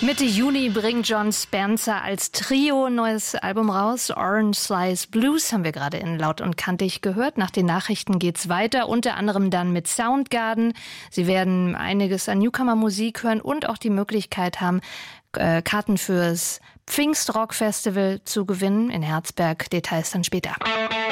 Mitte Juni bringt Jon Spencer als Trio ein neues Album raus. Orange Slice Blues haben wir gerade in Laut und Kantig gehört. Nach den Nachrichten geht's weiter, unter anderem dann mit Soundgarden. Sie werden einiges an Newcomer-Musik hören und auch die Möglichkeit haben, Karten fürs Pfingstrock-Festival zu gewinnen in Herzberg. Details dann später.